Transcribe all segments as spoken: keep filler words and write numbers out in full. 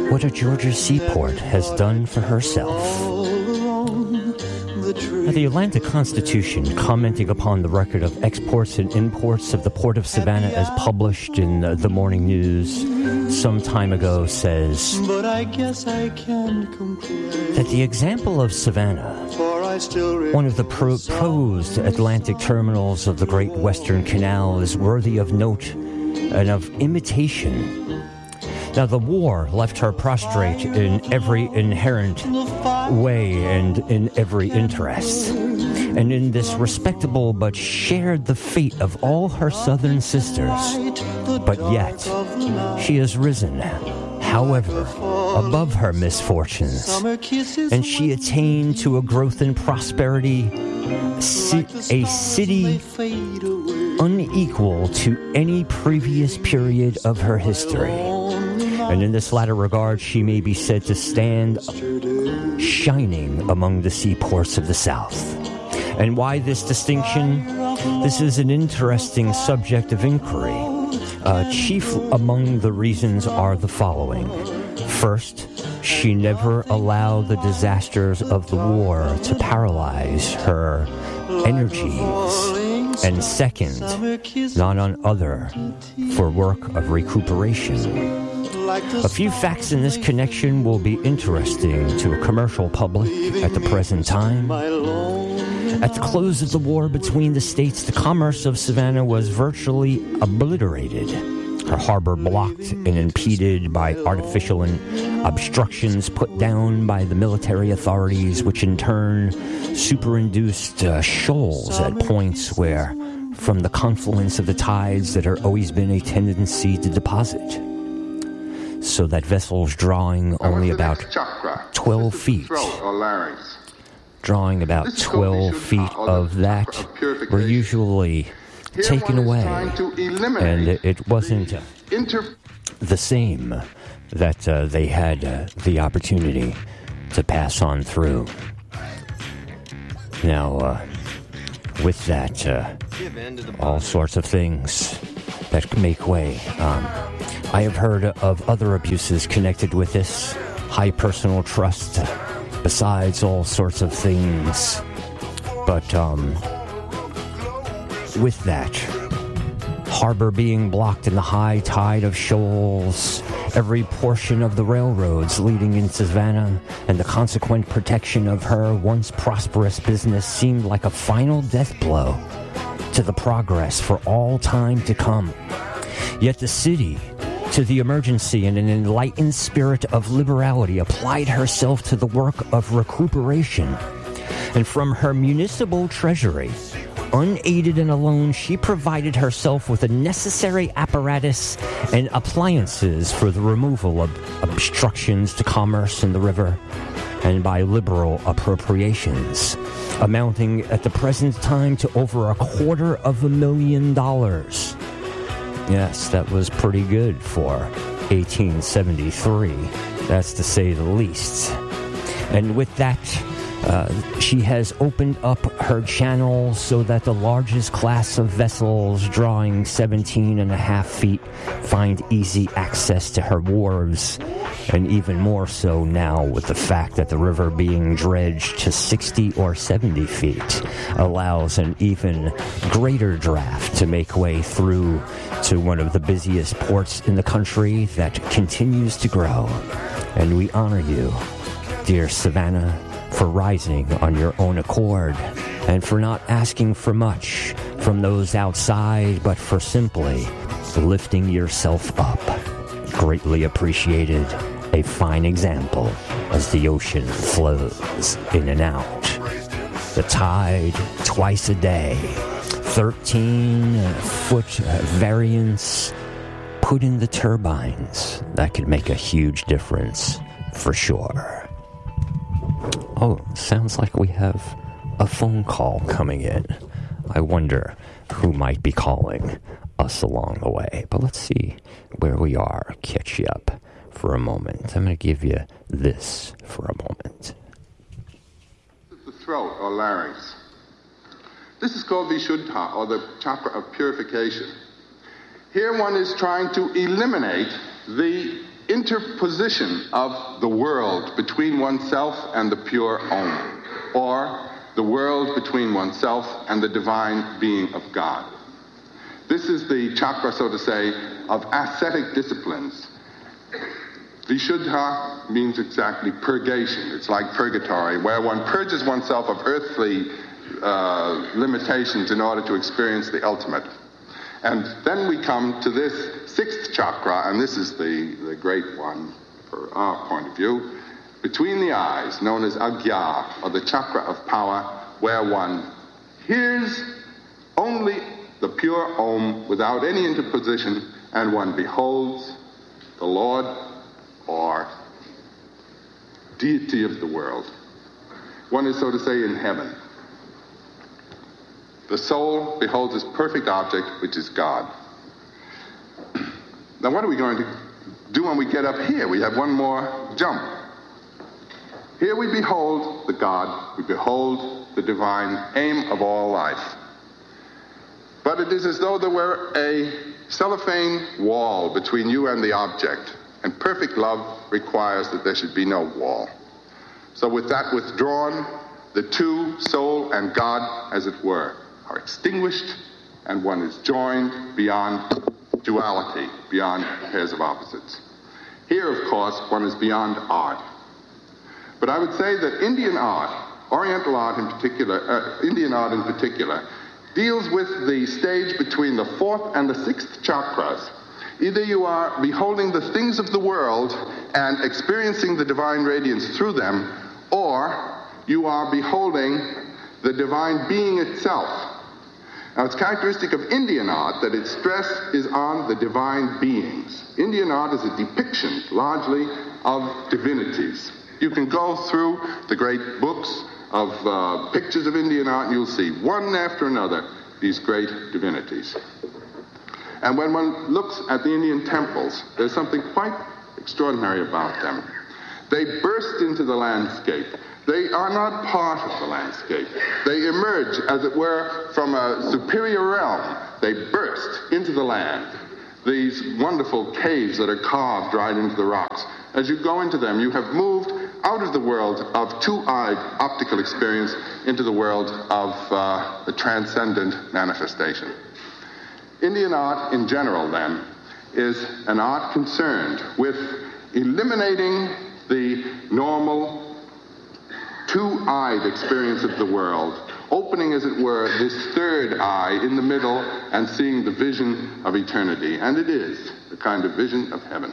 what a Georgia seaport has done for herself. Now, the Atlanta Constitution, commenting upon the record of exports and imports of the Port of Savannah as published in uh, the Morning News some time ago, says that the example of Savannah, one of the pro- proposed Atlantic terminals of the Great Western Canal, is worthy of note and of imitation. Now, the war left her prostrate in every inherent way and in every interest. And in this respectable but shared the fate of all her southern sisters. But yet, she has risen, however, above her misfortunes. And she attained to a growth and prosperity, ci- a city unequal to any previous period of her history. And in this latter regard, she may be said to stand shining among the seaports of the South. And why this distinction? This is an interesting subject of inquiry. Uh, chief among the reasons are the following. First, she never allowed the disasters of the war to paralyze her energies. And second, not on other, for work of recuperation. A few facts in this connection will be interesting to a commercial public at the present time. At the close of the war between the states, the commerce of Savannah was virtually obliterated. Her harbor blocked and impeded by artificial obstructions put down by the military authorities, which in turn superinduced uh, shoals at points where, from the confluence of the tides, that had always been a tendency to deposit. So that vessels drawing only about twelve feet, drawing about twelve feet of that, were usually taken away, and it wasn't the same that uh, they had uh, the opportunity to pass on through. Now, uh, with that, uh, all sorts of things that make way. Um, I have heard of other abuses connected with this, high personal trust, besides all sorts of things. But um, with that, harbor being blocked in the high tide of shoals, every portion of the railroads leading into Savannah, and the consequent protection of her once prosperous business seemed like a final death blow to the progress for all time to come. Yet the city, to the emergency in an enlightened spirit of liberality, applied herself to the work of recuperation. And from her municipal treasury, unaided and alone, she provided herself with the necessary apparatus and appliances for the removal of obstructions to commerce in the river, and by liberal appropriations, amounting at the present time to over a quarter of a million dollars. Yes, that was pretty good for eighteen seventy-three, that's to say the least. And with that, Uh, she has opened up her channel so that the largest class of vessels drawing seventeen and a half feet find easy access to her wharves, and even more so now with the fact that the river being dredged to sixty or seventy feet allows an even greater draft to make way through to one of the busiest ports in the country that continues to grow. And we honor you, dear Savannah, for rising on your own accord, and for not asking for much from those outside, but for simply lifting yourself up. Greatly appreciated. A fine example as the ocean flows in and out. The tide twice a day. thirteen foot variance put in the turbines. That could make a huge difference for sure. Oh, sounds like we have a phone call coming in. I wonder who might be calling us along the way. But let's see where we are. Catch you up for a moment. I'm going to give you this for a moment. This is the throat or larynx. This is called Vishuddha, or the chakra of purification. Here one is trying to eliminate the interposition of the world between oneself and the pure Om, or the world between oneself and the divine being of God. This is the chakra, so to say, of ascetic disciplines. Vishuddha means exactly purgation. It's like purgatory, where one purges oneself of earthly uh, limitations in order to experience the ultimate. And then we come to this sixth chakra, and this is the, the great one for our point of view, between the eyes, known as Agya, or the chakra of power, where one hears only the pure Om without any interposition, and one beholds the Lord or deity of the world. One is, so to say, in heaven. The soul beholds this perfect object, which is God. Now, what are we going to do when we get up here? We have one more jump. Here we behold the God, we behold the divine aim of all life. But it is as though there were a cellophane wall between you and the object, and perfect love requires that there should be no wall. So with that withdrawn, the two, soul and God, as it were, are extinguished, and one is joined beyond duality, beyond pairs of opposites. Here, of course, one is beyond art. But I would say that Indian art, Oriental art in particular, uh, Indian art in particular, deals with the stage between the fourth and the sixth chakras. Either you are beholding the things of the world and experiencing the divine radiance through them, or you are beholding the divine being itself. Now, it's characteristic of Indian art that its stress is on the divine beings. Indian art is a depiction, largely, of divinities. You can go through the great books of uh, pictures of Indian art, and you'll see one after another these great divinities. And when one looks at the Indian temples, there's something quite extraordinary about them. They burst into the landscape. They are not part of the landscape. They emerge, as it were, from a superior realm. They burst into the land. These wonderful caves that are carved right into the rocks. As you go into them, you have moved out of the world of two-eyed optical experience into the world of uh, the transcendent manifestation. Indian art in general, then, is an art concerned with eliminating the normal two-eyed experience of the world, opening, as it were, this third eye in the middle and seeing the vision of eternity. And it is the kind of vision of heaven.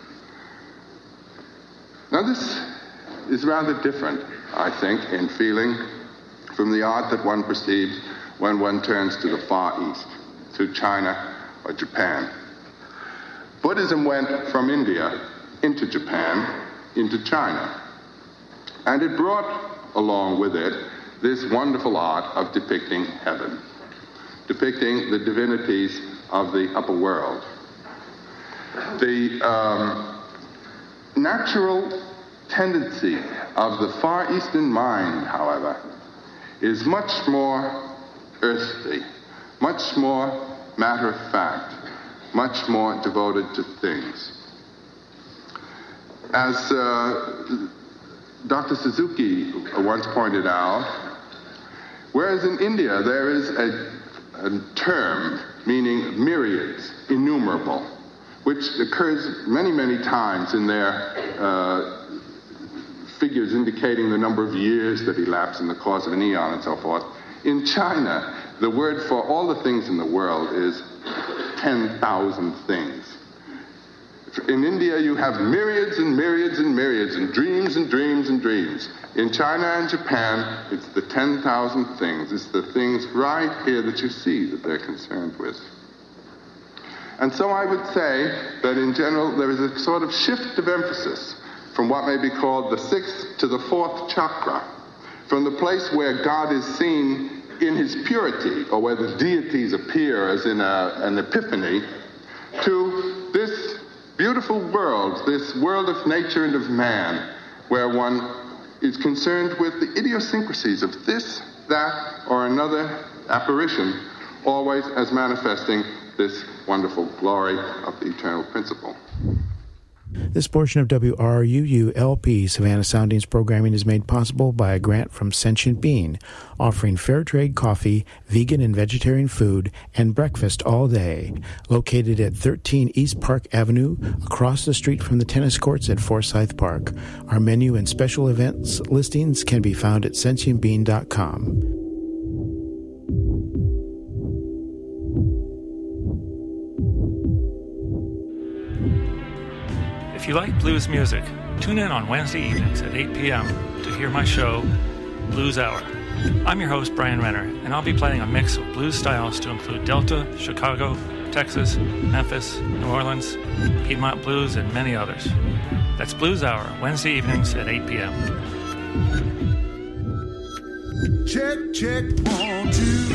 Now, this is rather different, I think, in feeling from the art that one perceives when one turns to the Far East, to China or Japan. Buddhism went from India into Japan, into China. And it brought along with it this wonderful art of depicting heaven, depicting the divinities of the upper world. The um, natural tendency of the Far Eastern mind, however, is much more earthly, much more matter of fact, much more devoted to things. As uh, Doctor Suzuki once pointed out, whereas in India there is a, a term meaning myriads, innumerable, which occurs many, many times in their uh, figures indicating the number of years that elapse in the course of an eon and so forth. In China, the word for all the things in the world is ten thousand things. In India, you have myriads and myriads and myriads and dreams and dreams and dreams. In China and Japan, it's the ten thousand things. It's the things right here that you see that they're concerned with. And so I would say that in general, there is a sort of shift of emphasis from what may be called the sixth to the fourth chakra, from the place where God is seen in his purity, or where the deities appear as in a, an epiphany, to this beautiful world, this world of nature and of man, where one is concerned with the idiosyncrasies of this, that, or another apparition, always as manifesting this wonderful glory of the eternal principle. This portion of W R U U L P Savannah Soundings programming is made possible by a grant from Sentient Bean, offering fair trade coffee, vegan and vegetarian food, and breakfast all day. Located at thirteen East Park Avenue, across the street from the tennis courts at Forsyth Park. Our menu and special events listings can be found at sentient bean dot com. If you like blues music, tune in on Wednesday evenings at eight p.m. to hear my show, Blues Hour. I'm your host, Brian Renner, and I'll be playing a mix of blues styles to include Delta, Chicago, Texas, Memphis, New Orleans, Piedmont Blues, and many others. That's Blues Hour, Wednesday evenings at eight p.m. Check, check, one, two.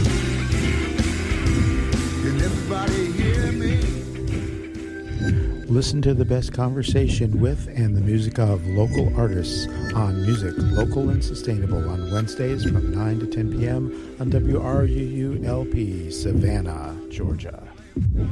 Can everybody hear me? Listen to the best conversation with and the music of local artists on Music Local and Sustainable on Wednesdays from nine to ten p.m. on W R U U L P, Savannah, Georgia.